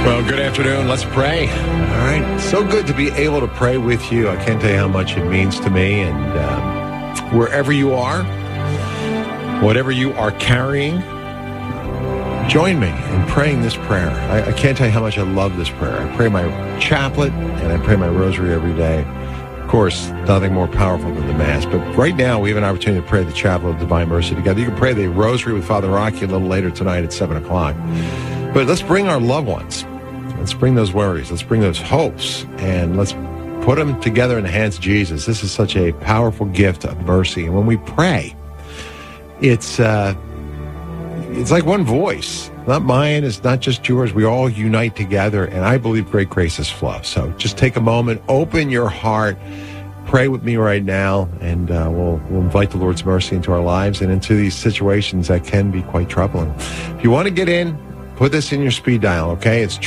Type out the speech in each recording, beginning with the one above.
Well, good afternoon. Let's pray. All right. So good to be able to pray with you. I can't tell you how much it means to me. And wherever you are, whatever you are carrying, join me in praying this prayer. I can't tell you how much I love this prayer. I pray my chaplet and I pray my rosary every day. Of course, nothing more powerful than the Mass. But right now, we have an opportunity to pray the Chaplet of Divine Mercy together. You can pray the Rosary with Father Rocky a little later tonight at 7 o'clock. But let's bring our loved ones. Let's bring those worries. Let's bring those hopes. And let's put them together in the hands of Jesus. This is such a powerful gift of mercy. And when we pray, it's like one voice. Not mine, it's not just yours. We all unite together, and I believe great graces flow. So just take a moment, open your heart, pray with me right now, and we'll invite the Lord's mercy into our lives and into these situations that can be quite troubling. If you want to get in, put this in your speed dial, okay? It's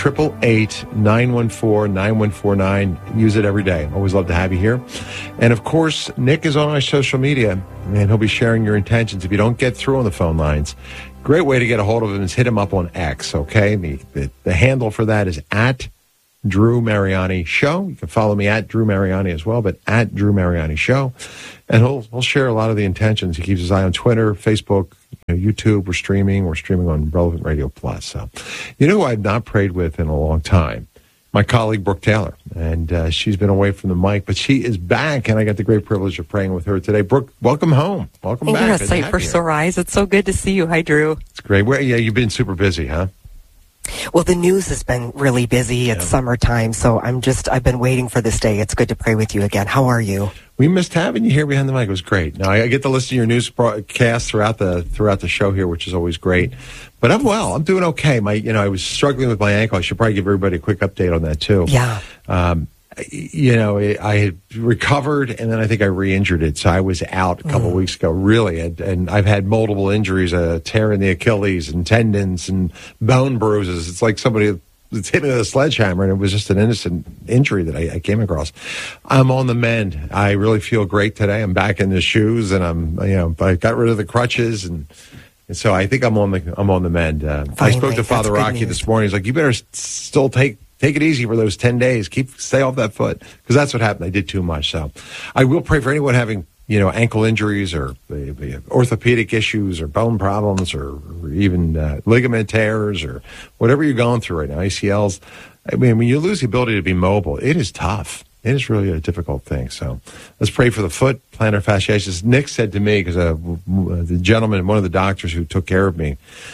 888-914-9149. Use it every day. Always love to have you here. And, of course, Nick is on our social media, and he'll be sharing your intentions. If you don't get through on the phone lines, great way to get a hold of him is hit him up on X, okay? The handle for that is at Drew Mariani Show. You can follow me at Drew Mariani as well, but at Drew Mariani Show. And he'll share a lot of the intentions. He keeps his eye on Twitter, Facebook, YouTube. We're streaming on Relevant Radio Plus. So, you know who I've not prayed with in a long time? My colleague, Brooke Taylor. And she's been away from the mic, but she is back, and I got the great privilege of praying with her today. Brooke, welcome home. Welcome back. You're a sight for sore eyes. It's so good to see you. Hi, Drew. It's great. Yeah, you've been super busy, huh? Well, the news has been really busy. It's summertime, so I've been waiting for this day. It's good to pray with you again. How are you? We missed having you here behind the mic. It was great. Now, I get to listen to your news broadcast throughout the show here, which is always great. But I'm well. I'm doing okay. I was struggling with my ankle. I should probably give everybody a quick update on that, too. Yeah. I had recovered, and then I think I re-injured it. So I was out a couple of weeks ago, really. And I've had multiple injuries, a tear in the Achilles and tendons and bone bruises. It's like somebody that's hit me with a sledgehammer, and it was just an innocent injury that I came across. I'm on the mend. I really feel great today. I'm back in the shoes, and I got rid of the crutches, and so I think I'm on the mend. I spoke to Father Rocky this morning. He's like, you better still take it easy for those 10 days. Stay off that foot, because that's what happened. I did too much. So I will pray for anyone having, ankle injuries or orthopedic issues or bone problems or even ligament tears or whatever you're going through right now, ACLs. I mean, when you lose the ability to be mobile, it is tough. It is really a difficult thing. So let's pray for the foot, plantar fasciitis. Nick said to me, because the gentleman, one of the doctors who took care of me,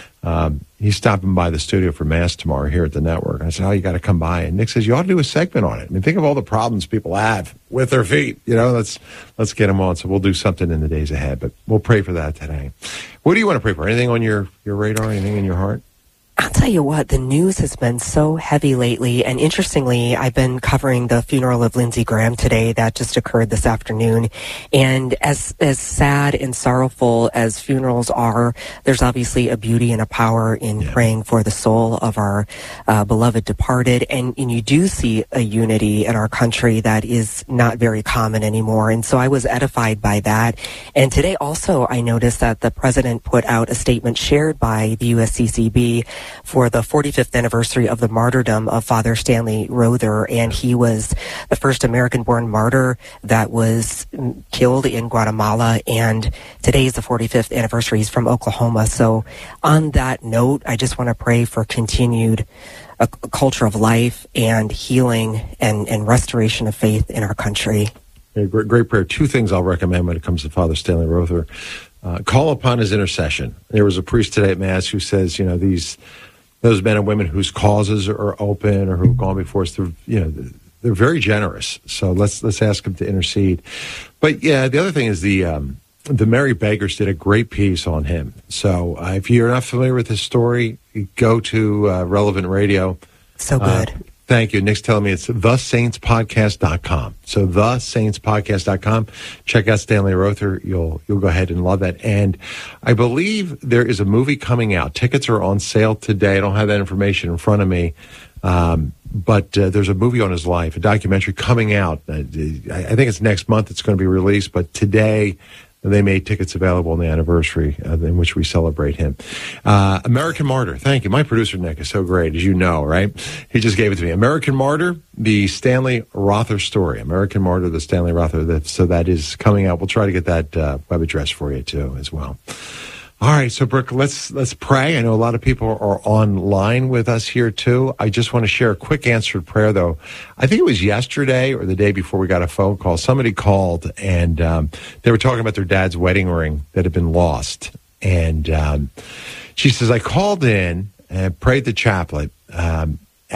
he's stopping by the studio for Mass tomorrow here at the network. I said, you got to come by. And Nick says, you ought to do a segment on it. I mean, think of all the problems people have with their feet. Let's get them on. So we'll do something in the days ahead, but we'll pray for that today. What do you want to pray for? Anything on your radar? Anything in your heart? I'll tell you what, the news has been so heavy lately, and interestingly, I've been covering the funeral of Lindsey Graham today. That just occurred this afternoon, and as sad and sorrowful as funerals are, there's obviously a beauty and a power in praying for the soul of our beloved departed, and you do see a unity in our country that is not very common anymore, and so I was edified by that. And today also, I noticed that the president put out a statement shared by the USCCB for the 45th anniversary of the martyrdom of Father Stanley Rother, and he was the first American-born martyr that was killed in Guatemala, and today is the 45th anniversary. He's from Oklahoma. So on that note, I just want to pray for continued a culture of life and healing and restoration of faith in our country. Great prayer. Two things I'll recommend when it comes to Father Stanley Rother. Call upon his intercession. There was a priest today at Mass who says, those men and women whose causes are open or who've gone before us, they're very generous. So let's ask him to intercede. But yeah, the other thing is the Mary Beggars did a great piece on him. So if you're not familiar with his story, go to Relevant Radio. So good. Thank you. Nick's telling me it's thesaintspodcast.com. So thesaintspodcast.com. Check out Stanley Rother. You'll go ahead and love that. And I believe there is a movie coming out. Tickets are on sale today. I don't have that information in front of me. But there's a movie on his life, a documentary coming out. I think it's next month it's going to be released. But today they made tickets available on the anniversary in which we celebrate him. American Martyr, thank you. My producer, Nick, is so great, as you know, right? He just gave it to me. American Martyr, the Stanley Rother story. American Martyr, the Stanley Rother. So that is coming out. We'll try to get that web address for you, too, as well. All right, so Brooke, let's pray. I know a lot of people are online with us here too. I just want to share a quick answered prayer, though. I think it was yesterday or the day before we got a phone call. Somebody called and they were talking about their dad's wedding ring that had been lost. And she says, I called in and prayed the chaplet at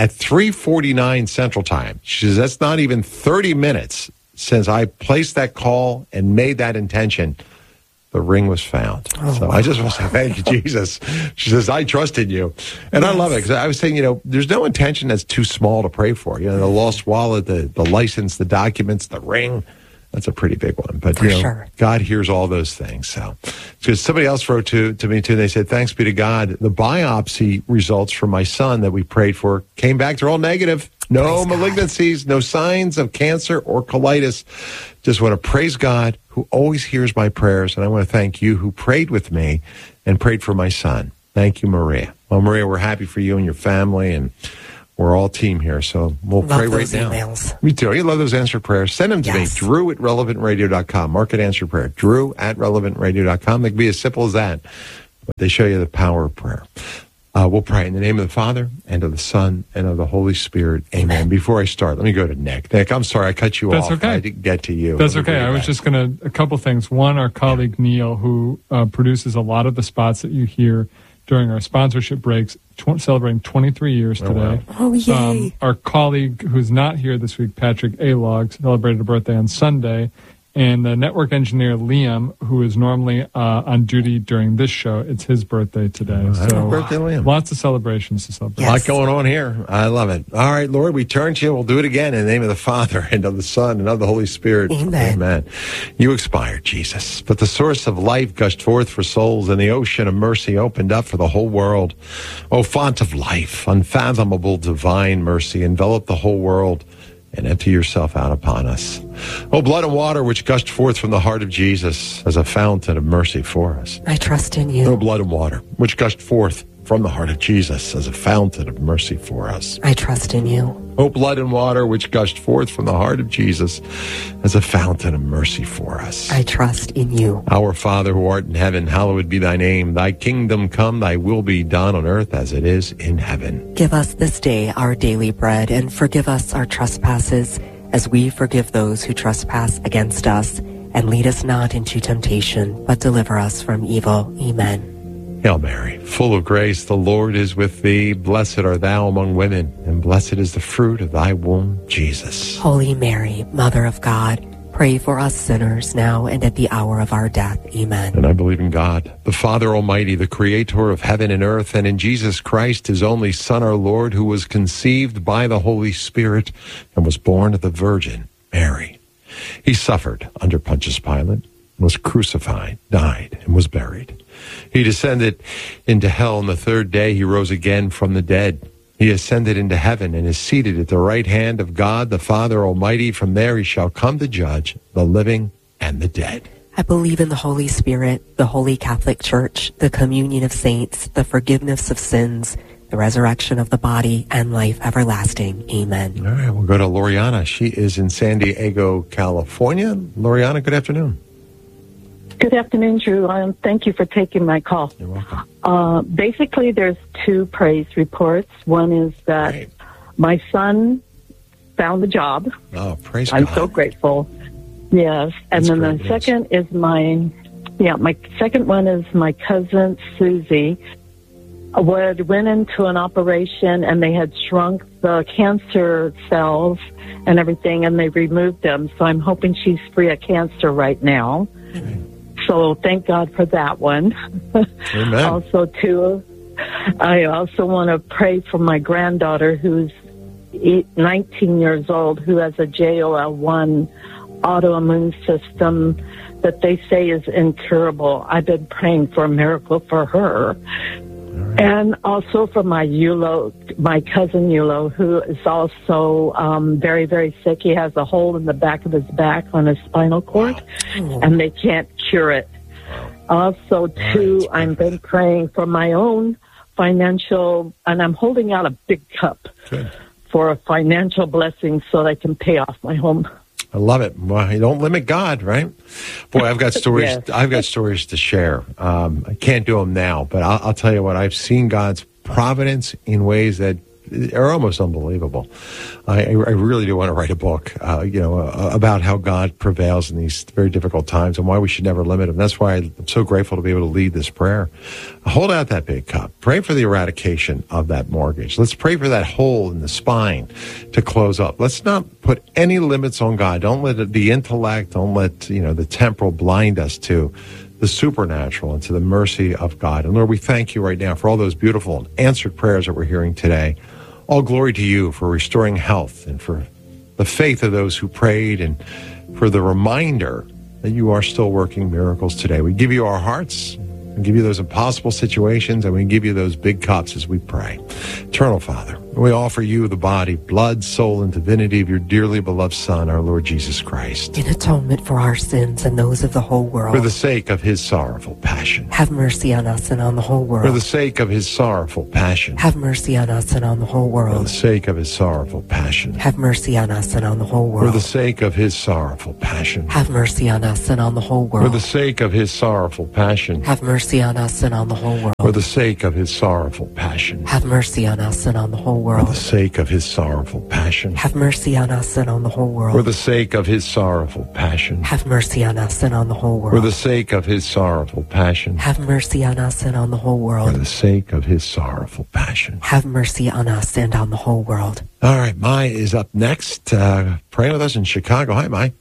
3:49 Central Time. She says, that's not even 30 minutes since I placed that call and made that intention. The ring was found. So I just want to say thank you, Jesus. She says, I trust in you. And I love it because I was saying, there's no intention that's too small to pray for. The lost wallet, the license, the documents, the ring. That's a pretty big one. But, sure. God hears all those things. So because somebody else wrote to me, too. They said, thanks be to God. The biopsy results from my son that we prayed for came back. They're all negative. No malignancies, no signs of cancer or colitis. Just want to praise God who always hears my prayers. And I want to thank you who prayed with me and prayed for my son. Thank you, Maria. Well, Maria, we're happy for you and your family, and we're all team here. So we'll pray right now. Emails. Me too. You love those answered prayers. Send them to me, Drew@relevantradio.com. Mark it answered prayer. Drew@relevantradio.com. They can be as simple as that. But they show you the power of prayer. We'll pray in the name of the Father, and of the Son, and of the Holy Spirit. Amen. Before I start, let me go to Nick. Nick, I'm sorry I cut you off. That's okay. I didn't get to you. That's okay. I was just going to, a couple things. One, our colleague Neil, who produces a lot of the spots that you hear during our sponsorship breaks, celebrating 23 years today. Wow. Oh, yay. Our colleague who's not here this week, Patrick Alog, celebrated a birthday on Sunday. And the network engineer, Liam, who is normally on duty during this show, it's his birthday today. Happy birthday, Liam. Lots of celebrations to celebrate. Yes. A lot going on here. I love it. All right, Lord, we turn to you. We'll do it again in the name of the Father, and of the Son, and of the Holy Spirit. Amen. You expired, Jesus, but the source of life gushed forth for souls, and the ocean of mercy opened up for the whole world. O font of life, unfathomable divine mercy, envelop the whole world and empty yourself out upon us. O blood and water which gushed forth from the heart of Jesus as a fountain of mercy for us. I trust in you. O blood and water which gushed forth from the heart of Jesus as a fountain of mercy for us. I trust in you. O blood and water which gushed forth from the heart of Jesus as a fountain of mercy for us. I trust in you. Our Father who art in heaven, hallowed be thy name. Thy kingdom come, thy will be done on earth as it is in heaven. Give us this day our daily bread, and forgive us our trespasses, as we forgive those who trespass against us. And lead us not into temptation, but deliver us from evil. Amen. Hail Mary, full of grace, the Lord is with thee. Blessed art thou among women, and blessed is the fruit of thy womb, Jesus. Holy Mary, Mother of God, pray for us sinners now and at the hour of our death. Amen. And I believe in God, the Father Almighty, the creator of heaven and earth, and in Jesus Christ, his only Son, our Lord, who was conceived by the Holy Spirit and was born of the Virgin Mary. He suffered under Pontius Pilate, was crucified, died, and was buried. He descended into hell, and the third day he rose again from the dead. He ascended into heaven and is seated at the right hand of God, the Father Almighty. From there he shall come to judge the living and the dead. I believe in the Holy Spirit, the Holy Catholic Church, the communion of saints, the forgiveness of sins, the resurrection of the body, and life everlasting. Amen. All right, we'll go to Loriana. She is in San Diego, California. Loriana, good afternoon. Good afternoon, Drew. Thank you for taking my call. You're welcome. Basically, there's two praise reports. One is that my son found a job. Oh, praise I'm God. so grateful. Yes. And then the second is my second one is my cousin, Susie, went into an operation and they had shrunk the cancer cells and everything, and they removed them. So I'm hoping she's free of cancer right now. So thank God for that one. Amen. I also want to pray for my granddaughter who's 19 years old, who has a JOL1 autoimmune system that they say is incurable. I've been praying for a miracle for her. Right. And also for my cousin Yulo, who is also very, very sick. He has a hole in the back of his back on his spinal cord, and they can't cure it. Also, too, I've been praying for my own financial, and I'm holding out a big cup for a financial blessing so that I can pay off my home. I love it. Well, you don't limit God, right? Boy, I've got stories. Yes. I've got stories to share. I can't do them now, but I'll tell you what. I've seen God's providence in ways that are almost unbelievable. I really do want to write a book, about how God prevails in these very difficult times and why we should never limit Him. That's why I'm so grateful to be able to lead this prayer. Hold out that big cup. Pray for the eradication of that mortgage. Let's pray for that hole in the spine to close up. Let's not put any limits on God. Don't let the intellect, don't let the temporal blind us to the supernatural and to the mercy of God. And Lord, we thank you right now for all those beautiful and answered prayers that we're hearing today. All glory to you for restoring health and for the faith of those who prayed and for the reminder that you are still working miracles today. We give you our hearts and give you those impossible situations, and we give you those big cups as we pray. Eternal Father, we offer you the body, blood, soul, and divinity of your dearly beloved Son, our Lord Jesus Christ. In atonement for our sins and those of the whole world. For the sake of his sorrowful passion. Have mercy on us and on the whole world. For the sake of his sorrowful passion. Have mercy on us and on the whole world. For the sake of his sorrowful passion. Have mercy on us and on the whole world. For the sake of his sorrowful passion. Have mercy on us and on the whole world. For the sake of his sorrowful passion. Have mercy on us and on the whole world. For the sake of his sorrowful passion. Have mercy on us and on the whole world. For the sake of his sorrowful passion. Have mercy on us and on the whole world. For the sake of his sorrowful passion. Have mercy on us and on the whole world. For the sake of his sorrowful passion. Have mercy on us and on the whole world. For the sake of his sorrowful passion. Have mercy on us and on the whole world. All right, Mai is up next. Praying with us in Chicago. Hi, Mai.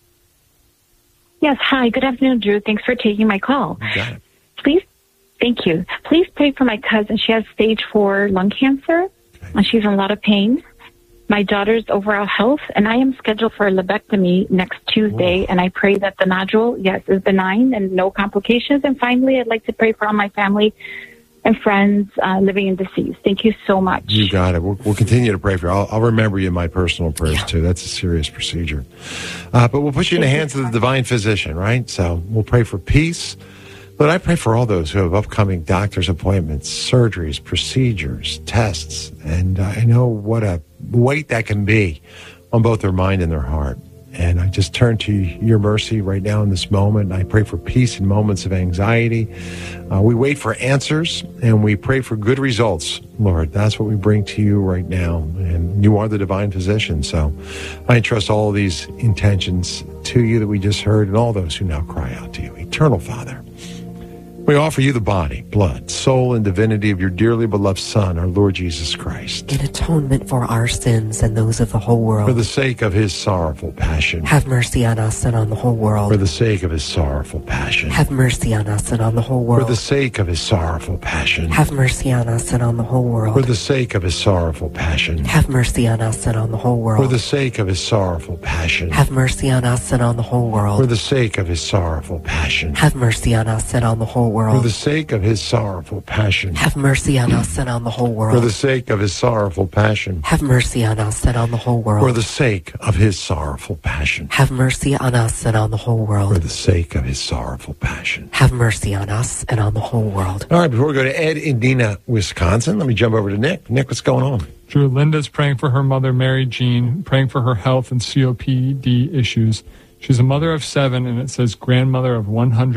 Yes, hi. Good afternoon, Drew. Thanks for taking my call. You got it. Please, thank you. Please pray for my cousin. She has stage 4 lung cancer, and she's in a lot of pain. My daughter's overall health, and I am scheduled for a lobectomy next Tuesday, and I pray that the nodule, is benign and no complications. And finally, I'd like to pray for all my family and friends living and deceased. Thank you so much. You got it. We'll continue to pray for you. I'll remember you in my personal prayers, too. That's a serious procedure. But we'll put you in the hands of the divine physician, right? So we'll pray for peace. But I pray for all those who have upcoming doctor's appointments, surgeries, procedures, tests. And I know what a weight that can be on both their mind and their heart. And I just turn to your mercy right now in this moment. And I pray for peace in moments of anxiety. We wait for answers, and we pray for good results, Lord. That's what we bring to you right now. And you are the divine physician. So I entrust all of these intentions to you that we just heard, and all those who now cry out to you. Eternal Father, we offer you the body, blood, soul, and divinity of your dearly beloved Son, our Lord Jesus Christ. In atonement for our sins and those of the whole world. For the sake of his sorrowful passion. Have mercy on us and on the whole world. For the sake of his sorrowful passion. Have mercy on us and on the whole world. For the sake of his sorrowful passion. Have mercy on us and on the whole world. For the sake of his sorrowful passion. Have mercy on us and on the whole world. For the sake of his sorrowful passion. Have mercy on us and on the whole world. For the sake of his sorrowful passion. Have mercy on us and on the whole world. For the sake of his sorrowful passion. Have mercy on us and on the whole world. For the sake of his sorrowful passion. Have mercy on us and on the whole world. For the sake of his sorrowful passion. Have mercy on us and on the whole world. For the sake of his sorrowful passion. Have mercy on us and on the whole world. All right, before we go to Ed in Dina, Wisconsin, let me jump over to Nick. Nick, what's going on? Drew, Linda's praying for her mother, Mary Jean, praying for her health and COPD issues. She's a mother of 7, and it says grandmother of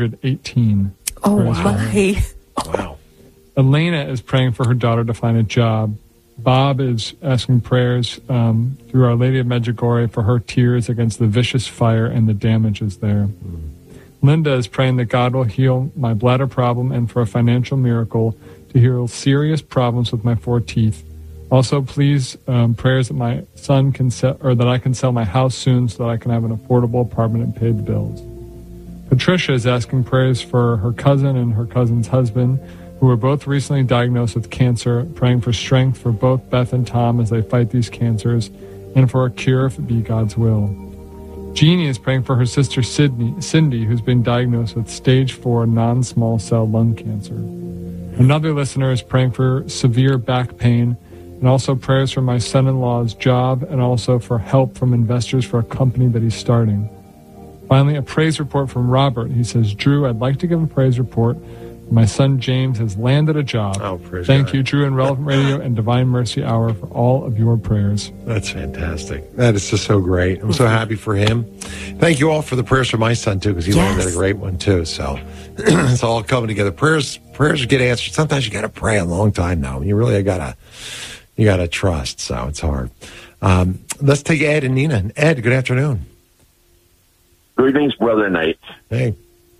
118. Oh, my. Wow. Elena is praying for her daughter to find a job. Bob is asking prayers through Our Lady of Medjugorje for her tears against the vicious fire and the damages there. Linda is praying that God will heal my bladder problem and for a financial miracle to heal serious problems with my 4 teeth. Also, please, prayers that my son can sell, or that I can sell my house soon so that I can have an affordable apartment and pay the bills. Patricia is asking prayers for her cousin and her cousin's husband, who were both recently diagnosed with cancer, praying for strength for both Beth and Tom as they fight these cancers, and for a cure if it be God's will. Jeannie is praying for her sister Cindy, who's been diagnosed with stage 4 non-small cell lung cancer. Another listener is praying for severe back pain, and also prayers for my son-in-law's job, and also for help from investors for a company that he's starting. Finally, a praise report from Robert. He says, Drew, I'd like to give a praise report. My son James has landed a job. Oh, praise Thank God. you, Drew and Relevant Radio and Divine Mercy Hour for all of your prayers. That's fantastic. That is just so great. I'm so happy for him. Thank you all for the prayers for my son, too, because he landed a great one, too. So it's all coming together. Prayers get answered. Sometimes you got to pray a long time now. You really got to trust, so it's hard. Let's take Ed and Nina. Ed, good afternoon. Greetings, Brother Knight. Hey.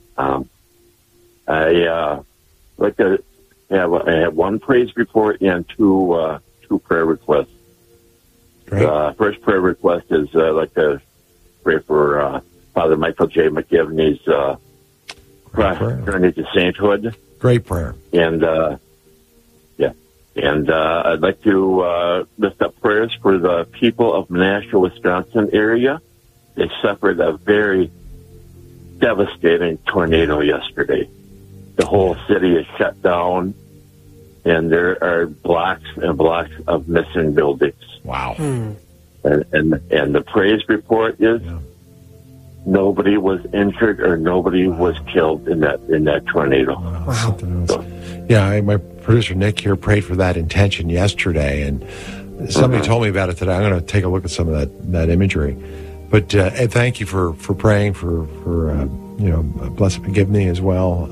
I like to have one praise report and two prayer requests. Great. First prayer request is I'd like to pray for Father Michael J. McGivney's journey to sainthood. Great prayer. And I'd like to lift up prayers for the people of Menasha, Wisconsin area. They suffered a very devastating tornado yesterday. The whole city is shut down, and there are blocks and blocks of missing buildings. Wow. And the praise report is nobody was injured or nobody was killed in that tornado. Wow. So, my producer Nick here prayed for that intention yesterday, and somebody told me about it today. I'm going to take a look at some of that imagery. But Ed, thank you for praying for Blessed McGivney as well.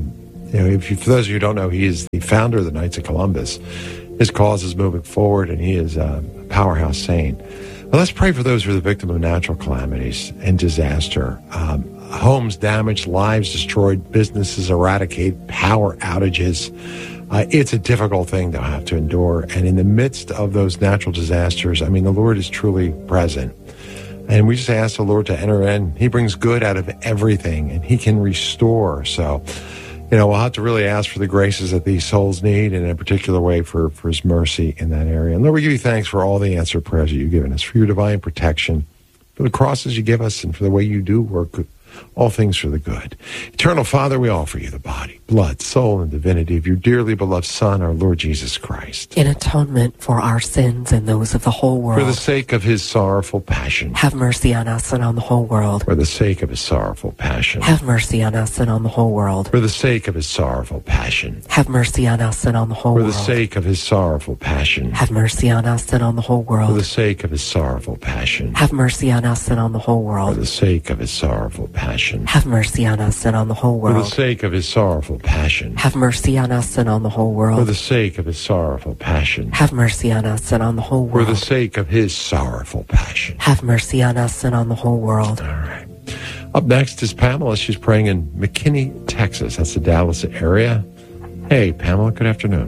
For those of you who don't know, he is the founder of the Knights of Columbus. His cause is moving forward, and he is a powerhouse saint. Well, let's pray for those who are the victim of natural calamities and disaster. Homes damaged, lives destroyed, businesses eradicated, power outages. It's a difficult thing to have to endure. And in the midst of those natural disasters, the Lord is truly present. And we just ask the Lord to enter in. He brings good out of everything, and he can restore. So, we'll have to really ask for the graces that these souls need, and in a particular way for his mercy in that area. And Lord, we give you thanks for all the answered prayers that you've given us, for your divine protection, for the crosses you give us, and for the way you do work all things for the good. Eternal Father, we offer you the body, blood, soul, and divinity of your dearly beloved Son, our Lord Jesus Christ. In atonement for our sins and those of the whole world. For the sake of his sorrowful passion. Have mercy on us and on the whole world. For the sake of his sorrowful passion. Have mercy on us and on the whole world. For the sake of his sorrowful passion. Have mercy on us and on the whole For world. the sake of his sorrowful passion. Have mercy on us and on the whole world. For the sake of his sorrowful passion. Have mercy on us and on the whole world. For the sake of his sorrowful passion. Have mercy on us and on the whole world. For the sake of his sorrowful passion. Have mercy on us and on the whole world. For the sake of his sorrowful passion. Have mercy on us and on the whole world. For the sake of his sorrowful passion. Have mercy on us and on the whole world. All right. Up next is Pamela. She's praying in McKinney, Texas. That's the Dallas area. Hey, Pamela, good afternoon.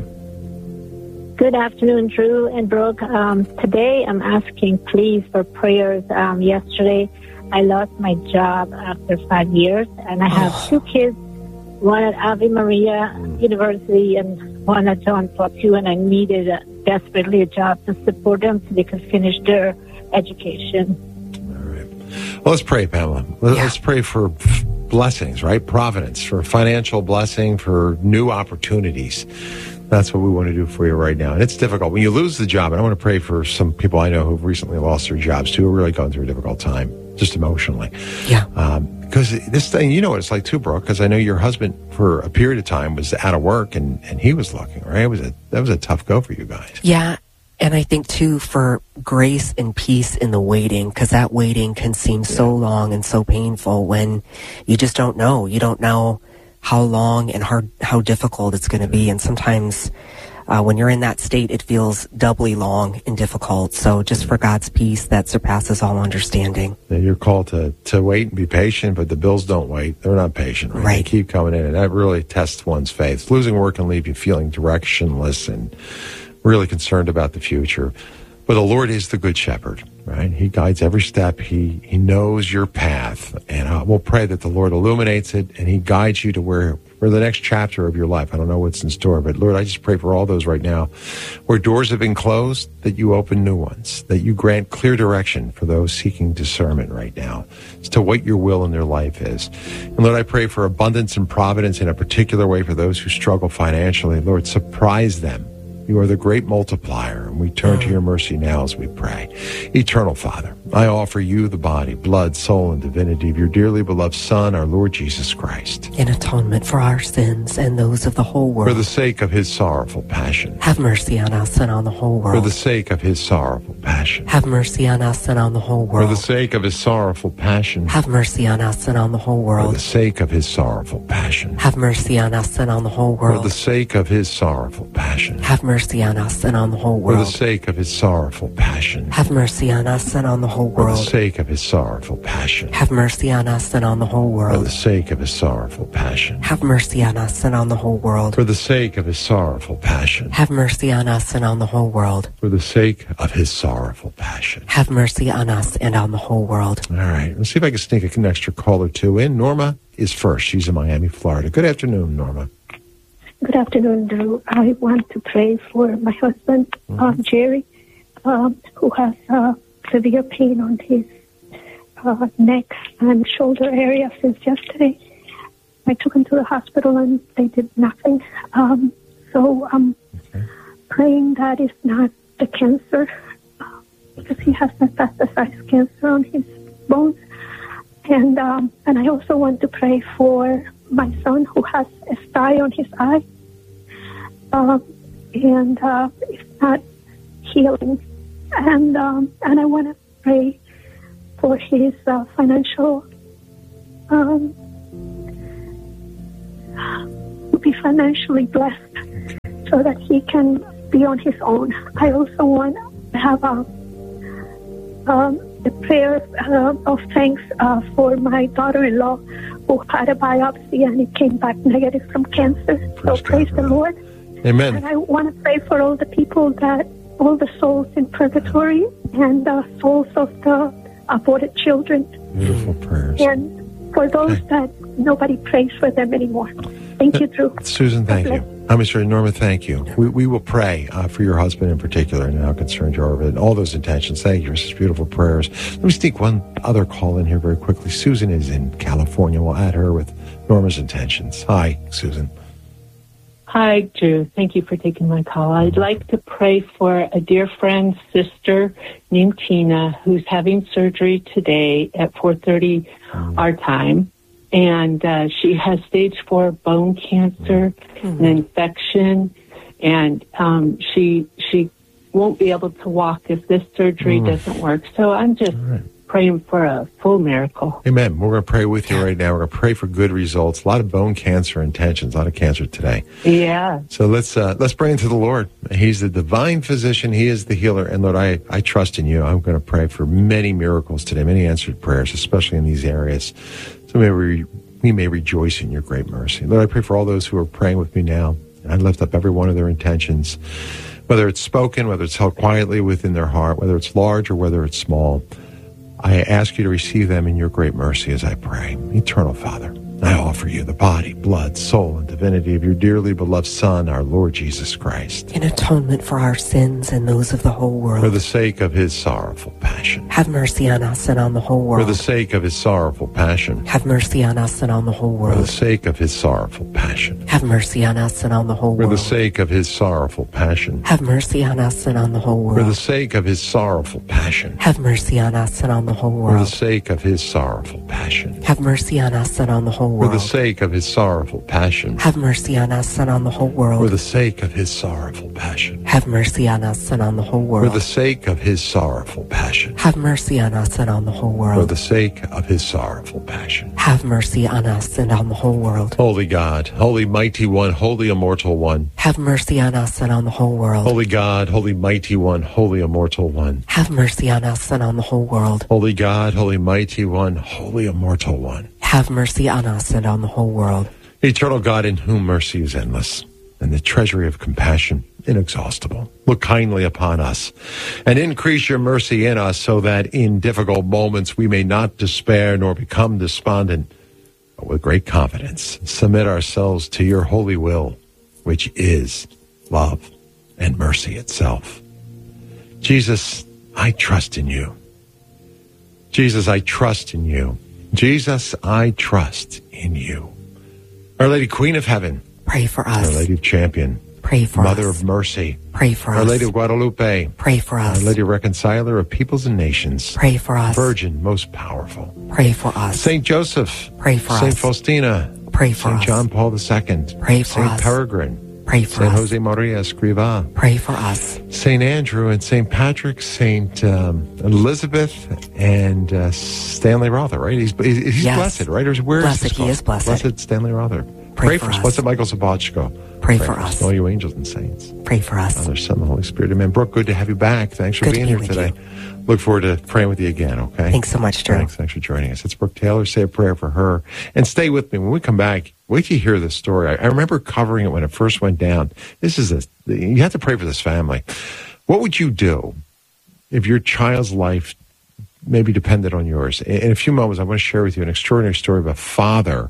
Good afternoon, Drew and Brooke. Today I'm asking, please, for prayers. Yesterday I lost my job after 5 years, and I have two kids, one at Ave Maria University and one at John Paul II, and I needed desperately a job to support them so they could finish their education. All right. Well, let's pray, Pamela. Let's pray for blessings, right? Providence, for financial blessing, for new opportunities. That's what we want to do for you right now. And it's difficult. When you lose the job, and I want to pray for some people I know who've recently lost their jobs, too, who are really going through a difficult time, just emotionally. Yeah. Because this thing, you know what it's like, too, Brooke, because I know your husband, for a period of time, was out of work, and he was looking, right? That was a tough go for you guys. Yeah. And I think, too, for grace and peace in the waiting, because that waiting can seem so long and so painful when you just don't know. You don't know how long and how difficult it's going to be. And sometimes when you're in that state, it feels doubly long and difficult. So just for God's peace that surpasses all understanding. Yeah, you're called to wait and be patient, but the bills don't wait. They're not patient, right? Right. They keep coming in, and that really tests one's faith. Losing work can leave you feeling directionless and really concerned about the future. But the Lord is the good shepherd, right? He guides every step. He knows your path. And we'll pray that the Lord illuminates it and he guides you to for the next chapter of your life. I don't know what's in store, but Lord, I just pray for all those right now where doors have been closed, that you open new ones, that you grant clear direction for those seeking discernment right now as to what your will in their life is. And Lord, I pray for abundance and providence in a particular way for those who struggle financially. Lord, surprise them You are the great multiplier, and we turn to your mercy now as we pray. Eternal Father, I offer you the body, blood, soul, and divinity of your dearly beloved Son, our Lord Jesus Christ, in atonement for our sins and those of the whole world. For the sake of his sorrowful passion. Have mercy on us and on the whole world. For the sake of his sorrowful passion. Have mercy on us and on the whole world. For the sake of his sorrowful passion. Have mercy on us and on the whole world. For the sake of his sorrowful passion. Have mercy on us and on the whole world. For the sake of his sorrowful passion. Have mercy on us and on the whole For world. the sake of his sorrowful passion. Have mercy on us and on the whole For the world. sake of his sorrowful passion. Have mercy on us and on the whole For world. the sake of his sorrowful passion. Have mercy on us and on the whole world. For the sake of his sorrowful passion. Have mercy on us and on the whole world. For the sake of his sorrowful passion. Have mercy on us and on the whole world. All right. Let's see if I can sneak an extra call or two in. Norma is first. She's in Miami, Florida. Good afternoon, Norma. Good afternoon, Drew. I want to pray for my husband, Jerry, who has severe pain on his neck and shoulder area since yesterday. I took him to the hospital and they did nothing. So I'm praying that it's not the cancer, because he has metastasized cancer on his bones. And I also want to pray for my son who has a sty on his eye, and it's not healing. And I want to pray for his financial, to be financially blessed, so that he can be on his own. I also want to have a prayer of thanks for my daughter-in-law who had a biopsy and it came back negative from cancer. Praise the Lord. Amen. And I want to pray for all the people all the souls in purgatory and the souls of the aborted children. Beautiful prayers. And for those that nobody prays for them anymore. Thank you, Drew. Susan, thank you. I'm Mr. Norma, thank you. We will pray for your husband in particular and how concerned you are with it. All those intentions. Thank you for such beautiful prayers. Let me sneak one other call in here very quickly. Susan is in California. We'll add her with Norma's intentions. Hi, Susan. Hi, Drew. Thank you for taking my call. I'd like to pray for a dear friend's sister named Tina, who's having surgery today at 4:30 our time. And she has stage 4 bone cancer, an infection, and she won't be able to walk if this surgery doesn't work. So I'm just praying for a full miracle. Amen. We're going to pray with you right now. We're going to pray for good results. A lot of bone cancer intentions, a lot of cancer today. Yeah. So let's pray into the Lord. He's the divine physician. He is the healer. And Lord, I trust in you. I'm going to pray for many miracles today, many answered prayers, especially in these areas. So we may rejoice in your great mercy. Lord, I pray for all those who are praying with me now. I lift up every one of their intentions, whether it's spoken, whether it's held quietly within their heart, whether it's large or whether it's small. I ask you to receive them in your great mercy as I pray. Eternal Father, I offer you the body, blood, soul, and divinity of your dearly beloved Son, our Lord Jesus Christ, in atonement for our sins and those of the whole world. For the sake of his sorrowful passion. Have mercy on us and on the whole world. For the sake of his sorrowful passion. Have mercy on us and on the whole world. For the sake of his sorrowful passion. Have mercy on us and on the whole world. For the sake of his sorrowful passion. Have mercy on us and on the whole world. For the sake of his sorrowful passion. Have mercy on us and on the whole world. For the sake of his sorrowful passion. Have mercy on us and on the whole world. For the sake of his sorrowful passion. Have mercy on us and on the whole world. For the sake of his sorrowful passion. Have mercy on us and on the whole world. For the sake of his sorrowful passion. Have mercy on us and on the whole world. For the sake of his sorrowful passion. Have mercy on us and on the whole world. Holy God, holy mighty one, holy immortal one. Have mercy on us and on the whole world. Holy God, holy mighty one, holy immortal one. Have mercy on us and on the whole world. Holy God, holy mighty one, holy immortal one. Have mercy on us and on the whole world. Eternal God, in whom mercy is endless, and the treasury of compassion inexhaustible. Look kindly upon us, and increase your mercy in us, so that in difficult moments we may not despair nor become despondent, but with great confidence submit ourselves to your holy will, which is love and mercy itself. Jesus, I trust in you. Jesus, I trust in you. Jesus, I trust in you. Our Lady, Queen of Heaven, pray for us. Our Lady of Champion, Pray for Mother us. of Mercy. Pray for Our us. Lady of Guadalupe. Pray for us. Our Lady Reconciler of Peoples and Nations. Pray for us. Virgin, most powerful. Pray for us. Saint Joseph. Pray for Saint us. Faustina. Pray for Saint us. John Paul II. Pray for Saint us. Peregrine. Pray for Saint us. Jose Maria Escrivá. Pray for us. Saint Andrew and Saint Patrick, Saint Elizabeth, and Stanley Rother, right? He's Yes. blessed, right? Or where Blessed, is he is blessed. Blessed Stanley Rother. Pray for us. Blessed Michael Sabochko. Pray for us. And all you angels and saints. Pray for us. Father, Son, and Holy Spirit. Amen. Brooke, good to have you back. Thanks for Good to being be here with today. you. Look forward to praying with you again, okay? Thanks so much, Drew. Thanks for joining us. It's Brooke Taylor. Say a prayer for her. And stay with me. When we come back, wait till you hear this story. I remember covering it when it first went down. You have to pray for this family. What would you do if your child's life maybe depended on yours? In a few moments, I want to share with you an extraordinary story of a father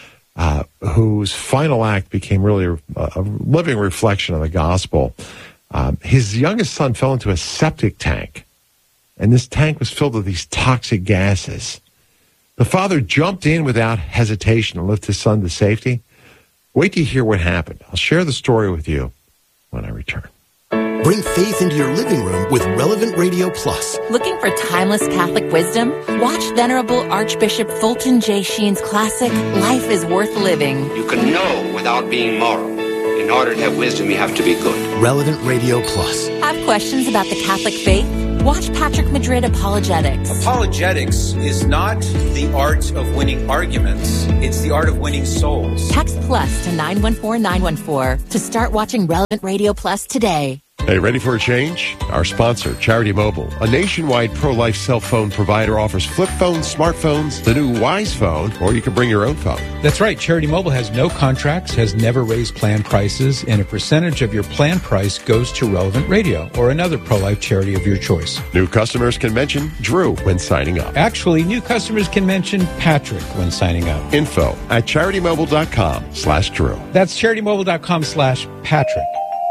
whose final act became really a living reflection of the gospel. His youngest son fell into a septic tank, and this tank was filled with these toxic gases. The father jumped in without hesitation to lift his son to safety. Wait till you hear what happened. I'll share the story with you when I return. Bring faith into your living room with Relevant Radio Plus. Looking for timeless Catholic wisdom? Watch Venerable Archbishop Fulton J. Sheen's classic, Life is Worth Living. You can know without being moral. In order to have wisdom, you have to be good. Relevant Radio Plus. Have questions about the Catholic faith? Watch Patrick Madrid Apologetics. Apologetics is not the art of winning arguments. It's the art of winning souls. Text plus to 914914 to start watching Relevant Radio Plus today. Hey, ready for a change? Our sponsor, Charity Mobile, a nationwide pro-life cell phone provider, offers flip phones, smartphones, the new Wise phone, or you can bring your own phone. That's right. Charity Mobile has no contracts, has never raised plan prices, and a percentage of your plan price goes to Relevant Radio or another pro-life charity of your choice. New customers can mention Drew when signing up. Actually, new customers can mention Patrick when signing up. Info at CharityMobile.com/Drew. That's CharityMobile.com/Patrick.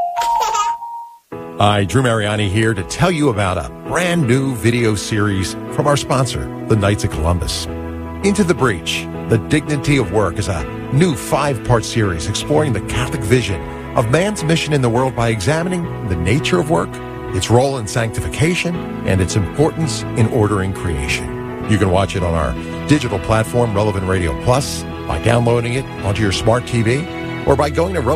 Hi, Drew Mariani here to tell you about a brand new video series from our sponsor, the Knights of Columbus. Into the Breach, The Dignity of Work is a new 5-part series exploring the Catholic vision of man's mission in the world by examining the nature of work, its role in sanctification, and its importance in ordering creation. You can watch it on our digital platform, Relevant Radio Plus, by downloading it onto your smart TV, or by going to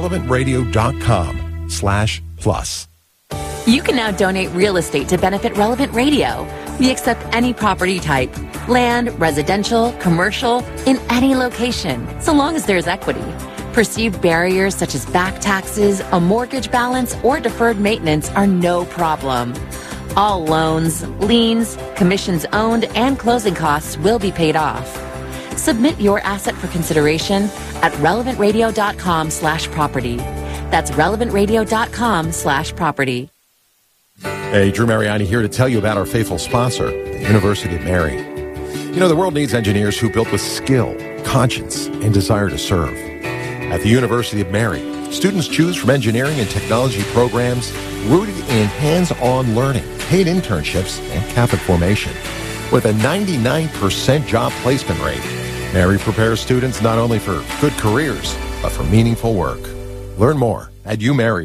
relevantradio.com/plus. You can now donate real estate to benefit Relevant Radio. We accept any property type, land, residential, commercial, in any location, so long as there's equity. Perceived barriers such as back taxes, a mortgage balance, or deferred maintenance are no problem. All loans, liens, commissions owned, and closing costs will be paid off. Submit your asset for consideration at relevantradio.com/property. That's relevantradio.com/property. Hey, Drew Mariani here to tell you about our faithful sponsor, the University of Mary. You know, the world needs engineers who build with skill, conscience, and desire to serve. At the University of Mary, students choose from engineering and technology programs rooted in hands-on learning, paid internships, and Catholic formation. With a 99% job placement rate, Mary prepares students not only for good careers, but for meaningful work. Learn more at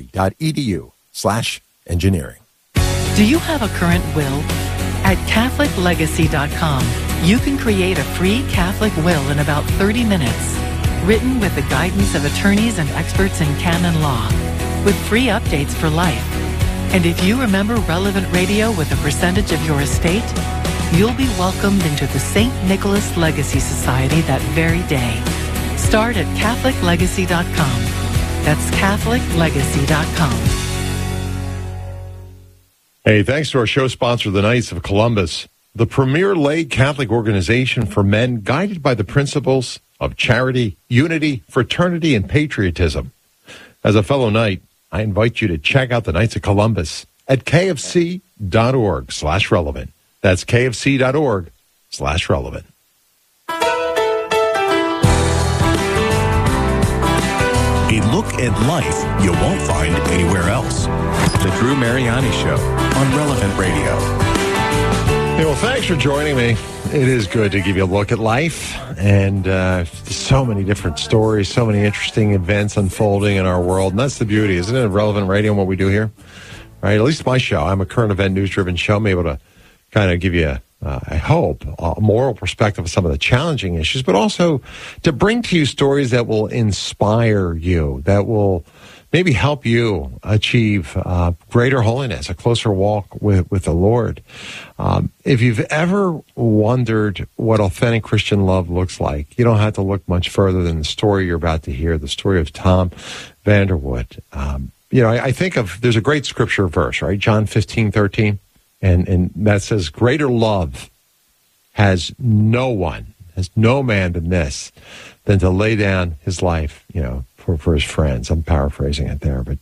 umary.edu/engineering. Do you have a current will? At CatholicLegacy.com, you can create a free Catholic will in about 30 minutes, written with the guidance of attorneys and experts in canon law, with free updates for life. And if you remember Relevant Radio with a percentage of your estate, you'll be welcomed into the St. Nicholas Legacy Society that very day. Start at CatholicLegacy.com. That's CatholicLegacy.com. Hey, thanks to our show sponsor, the Knights of Columbus, the premier lay Catholic organization for men guided by the principles of charity, unity, fraternity, and patriotism. As a fellow Knight, I invite you to check out the Knights of Columbus at kfc.org/relevant. That's kfc.org/relevant. A look at life you won't find anywhere else. The Drew Mariani Show on Relevant Radio. Hey, well, thanks for joining me. It is good to give you a look at life, and so many different stories, so many interesting events unfolding in our world, and that's the beauty, isn't it, of Relevant Radio and what we do here? Right? At least my show. I'm a current event, news-driven show. I'm able to kind of give you, I hope, a moral perspective of some of the challenging issues, but also to bring to you stories that will inspire you, that will maybe help you achieve greater holiness, a closer walk with the Lord. If you've ever wondered what authentic Christian love looks like, you don't have to look much further than the story you're about to hear, the story of Tom Vanderwood. I think there's a great scripture verse, right? John 15:13, and that says, greater love has no man than this, than to lay down his life, for his friends. I'm paraphrasing it there, but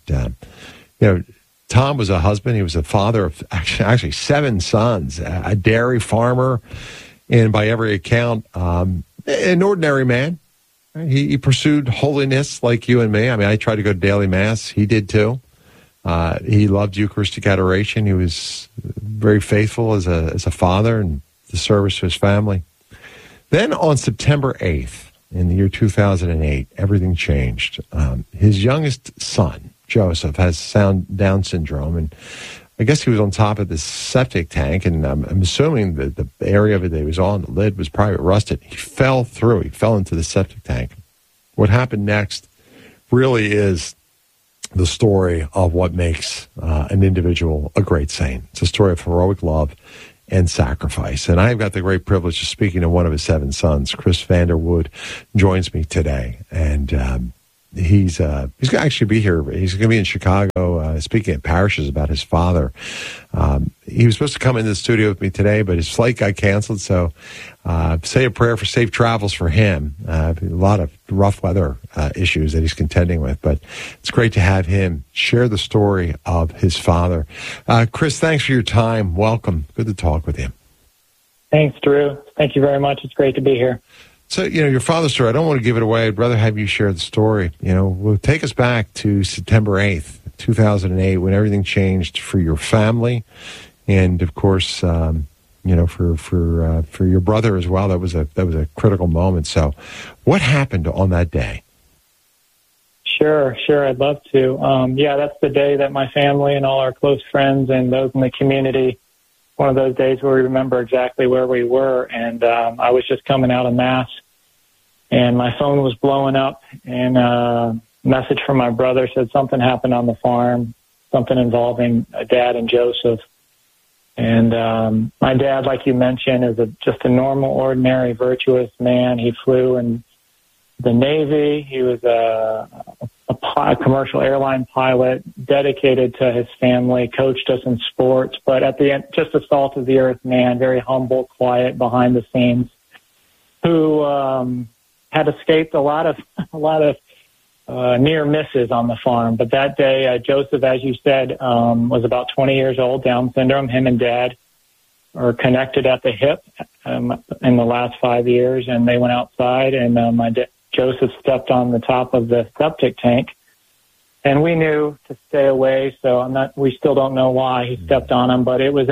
Tom was a husband. He was a father of actually 7 sons, a dairy farmer, and by every account, an ordinary man. He pursued holiness like you and me. I mean, I tried to go to daily mass. He did too. He loved Eucharistic adoration. He was very faithful as a father and the service to his family. Then on September 8th, in the year 2008, everything changed. His youngest son, Joseph, has Down syndrome, and I guess he was on top of this septic tank, and I'm assuming that the area of it that he was on, the lid, was probably rusted. He fell through. He fell into the septic tank. What happened next really is the story of what makes an individual a great saint. It's a story of heroic love and sacrifice. And I've got the great privilege of speaking to one of his 7 sons. Chris Vanderwood joins me today, and he's going to actually be here. He's going to be in Chicago speaking at parishes about his father. He was supposed to come into the studio with me today, but his flight got canceled, so say a prayer for safe travels for him. A lot of rough weather issues that he's contending with, but it's great to have him share the story of his father. Chris, thanks for your time. Welcome. Good to talk with you. Thanks, Drew. Thank you very much. It's great to be here. So, your father's story, I don't want to give it away. I'd rather have you share the story. We'll take us back to September 8th, 2008, when everything changed for your family. And, of course, for your brother as well. That was a critical moment. So what happened on that day? Sure. I'd love to. That's the day that my family and all our close friends and those in the community, one of those days where we remember exactly where we were. And I was just coming out of Mass, and my phone was blowing up, and a message from my brother said something happened on the farm, something involving Dad and Joseph. And my dad, like you mentioned, is just a normal, ordinary, virtuous man. He flew in the Navy. He was a commercial airline pilot, dedicated to his family, coached us in sports, but at the end, just a salt of the earth man, very humble, quiet, behind the scenes, who had escaped a lot of near misses on the farm. But that day, Joseph, as you said, was about 20 years old, Down syndrome. Him and Dad are connected at the hip in the last 5 years, and they went outside, and Joseph stepped on the top of the septic tank, and we knew to stay away. So we still don't know why he stepped on him, but it was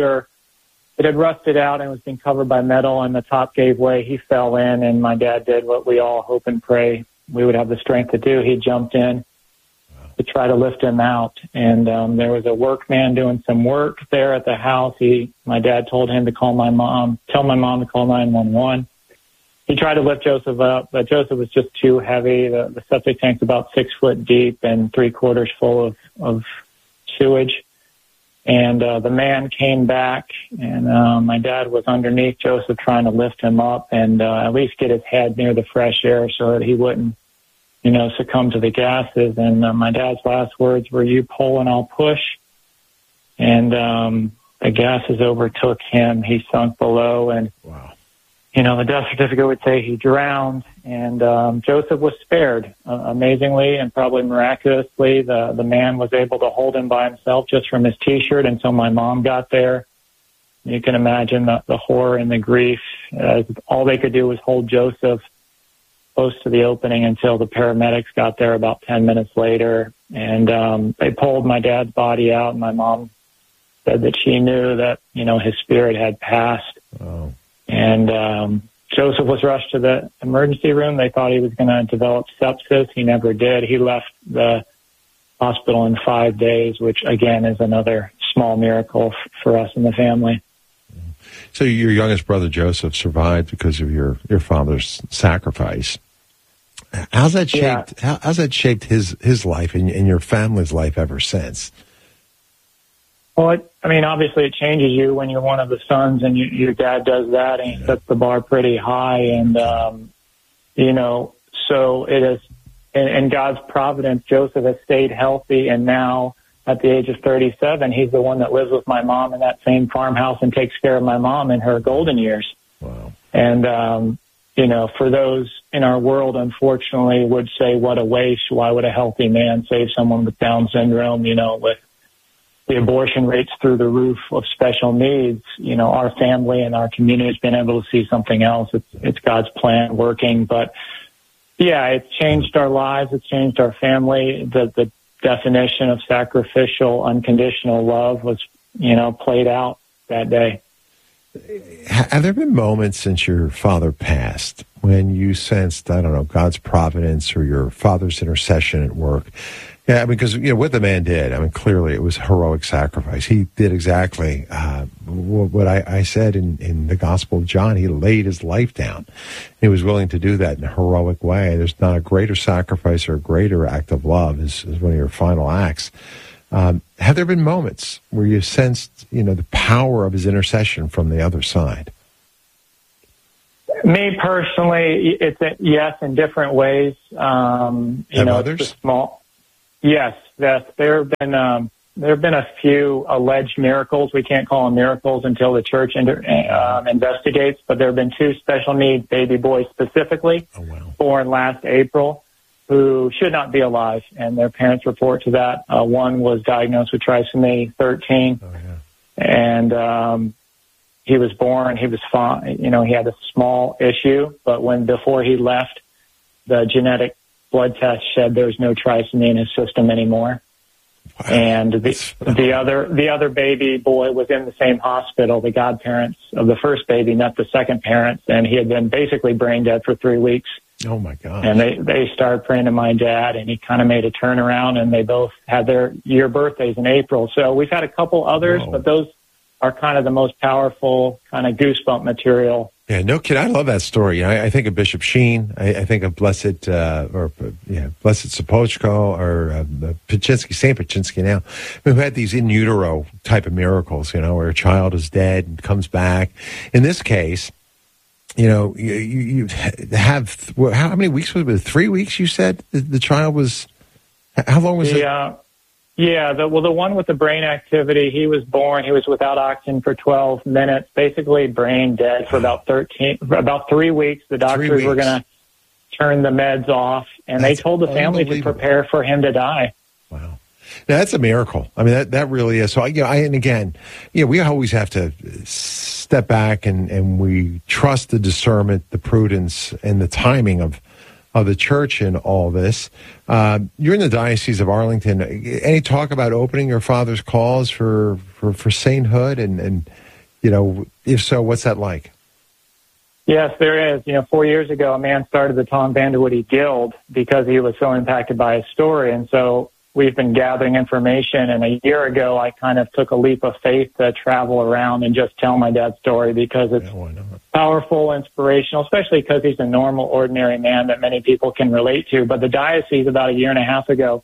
it had rusted out and was being covered by metal, and the top gave way. He fell in, and my dad did what we all hope and pray we would have the strength to do. He jumped in to try to lift him out, and there was a workman doing some work there at the house. My dad told him to tell my mom to call 911. He tried to lift Joseph up, but Joseph was just too heavy. The septic tank's about 6 foot deep and 3/4 full of sewage. And the man came back, and my dad was underneath Joseph trying to lift him up and at least get his head near the fresh air so that he wouldn't, succumb to the gases. And my dad's last words were, "You pull and I'll push." And the gases overtook him. He sunk below, and wow. The death certificate would say he drowned, and Joseph was spared. Amazingly and probably miraculously, the man was able to hold him by himself just from his T-shirt until my mom got there. You can imagine the horror and the grief. All they could do was hold Joseph close to the opening until the paramedics got there about 10 minutes later, and they pulled my dad's body out, and my mom said that she knew that, his spirit had passed. Oh. And Joseph was rushed to the emergency room. They thought he was going to develop sepsis. He never did. He left the hospital in 5 days, which, again, is another small miracle for us in the family. So your youngest brother, Joseph, survived because of your father's sacrifice. How's that shaped? Yeah. How's that shaped his life and your family's life ever since? Well, obviously it changes you when you're one of the sons and your dad does that, and he sets the bar pretty high. And, so it is, in God's providence, Joseph has stayed healthy, and now at the age of 37, he's the one that lives with my mom in that same farmhouse and takes care of my mom in her golden years. Wow. And, for those in our world, unfortunately, would say, what a waste. Why would a healthy man save someone with Down syndrome, with the abortion rates through the roof of special needs? Our family and our community has been able to see something else. It's God's plan working. But, yeah, it's changed our lives. It's changed our family. The definition of sacrificial, unconditional love was, played out that day. Have there been moments since your father passed when you sensed, God's providence or your father's intercession at work? Yeah, because, what the man did, clearly it was heroic sacrifice. He did exactly what I said in the Gospel of John. He laid his life down. He was willing to do that in a heroic way. There's not a greater sacrifice or a greater act of love as one of your final acts. Have there been moments where you sensed, the power of his intercession from the other side? Me personally, it's yes, in different ways. Others? It's small. Yes. There have been a few alleged miracles. We can't call them miracles until the church investigates. But there have been 2 special needs baby boys specifically, born last April, who should not be alive, and their parents report to that. One was diagnosed with trisomy 13, and he was born. He was fine. He had a small issue, but before he left, the genetic blood test said there's no trisomy in his system anymore. Wow. And the other baby boy was in the same hospital. The godparents of the first baby met the second parents, and he had been basically brain dead for 3 weeks. Oh, my God. And they started praying to my dad, and he kind of made a turnaround, and they both had their year birthdays in April. So we've had a couple others, but those are kind of the most powerful kind of goosebump material. Yeah, no kid. I love that story. I think of Bishop Sheen. I think of Blessed Sopochko or Paczynski, St. Paczynski now, who had these in utero type of miracles, where a child is dead and comes back. In this case, you have, how many weeks was it? 3 weeks, you said? The child was, how long was it? Yeah, the one with the brain activity, he was born, he was without oxygen for 12 minutes, basically brain dead for about 3 weeks. The doctors were going to turn the meds off, and they told the family to prepare for him to die. Wow. Now, that's a miracle. That really is. So, and again, we always have to step back and we trust the discernment, the prudence, and the timing of the church in all this. You're in the Diocese of Arlington. Any talk about opening your father's cause for sainthood? And if so, what's that like? Yes, there is. 4 years ago, a man started the Tom Vanderwoody Guild because he was so impacted by his story. And so we've been gathering information. And a year ago, I kind of took a leap of faith to travel around and just tell my dad's story because it's powerful, inspirational, especially because he's a normal, ordinary man that many people can relate to. But the diocese about a year and a half ago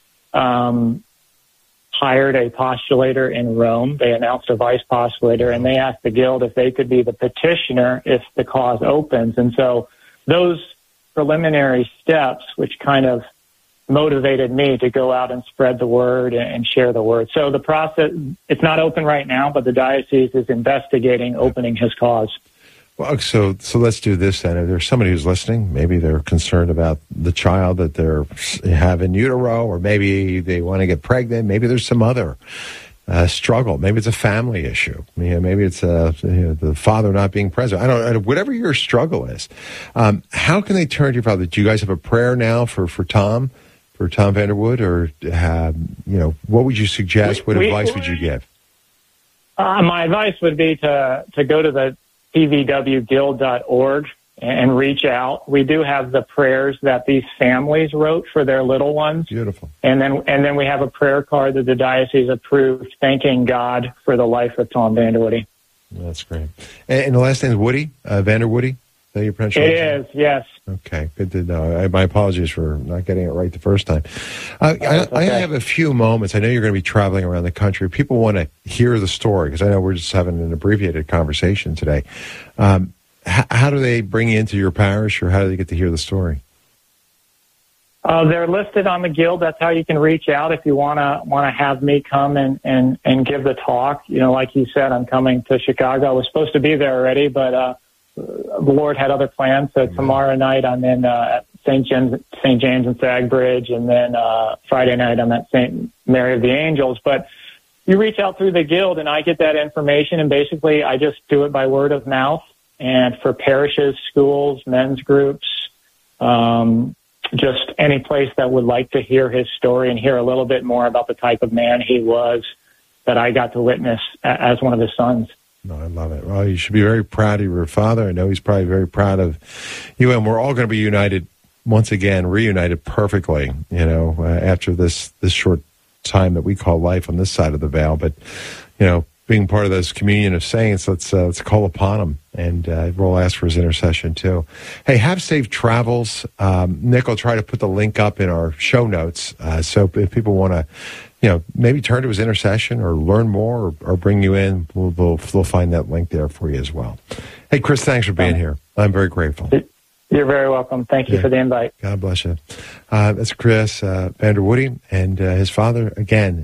hired a postulator in Rome. They announced a vice postulator, and they asked the Guild if they could be the petitioner if the cause opens. And so those preliminary steps, which kind of motivated me to go out and spread the word and share the word. So the process, it's not open right now, but the diocese is investigating opening his cause. Well, so let's do this then. If there's somebody who's listening, maybe they're concerned about the child that they have in utero, or maybe they want to get pregnant. Maybe there's some other struggle. Maybe it's a family issue. Maybe it's the father not being present. I don't know. Whatever your struggle is, how can they turn to your father? Do you guys have a prayer now for Tom Vanderwood, or what would you suggest? What advice would you give? My advice would be to go to the pvwguild.org and reach out. We do have the prayers that these families wrote for their little ones. Beautiful. And then we have a prayer card that the diocese approved, thanking God for the life of Tom Vanderwoody. That's great. And the last name is Woody, Vanderwoody? Is that your pronunciation? It is, yes. Okay, good to know. My apologies for not getting it right the first time. I have a few moments. I know you're going to be traveling around the country. People want to hear the story, because I know we're just having an abbreviated conversation today. How do they bring you into your parish, or how do they get to hear the story? They're listed on the Guild. That's how you can reach out if you want to have me come and give the talk. You know, like you said, I'm coming to Chicago. I was supposed to be there already, but the Lord had other plans. So tomorrow night I'm in at St. James and Sagbridge, and then Friday night I'm at St. Mary of the Angels. But you reach out through the Guild, and I get that information, and basically I just do it by word of mouth. And for parishes, schools, men's groups, just any place that would like to hear his story and hear a little bit more about the type of man he was that I got to witness as one of his sons. No, I love it. Well, you should be very proud of your father. I know he's probably very proud of you, and we're all going to be united once again, reunited perfectly, you know, after this short time that we call life on this side of the veil. But, you know, being part of this communion of saints, let's call upon him, and we'll ask for his intercession too. Hey, have safe travels. Nick will try to put the link up in our show notes, so if people want to, you know, maybe turn to his intercession or learn more or bring you in, we'll find that link there for you as well. Hey, Chris, thanks for being here. I'm very grateful. You're very welcome. Thank you for the invite. God bless you. That's Chris Vanderwoody, and his father, again,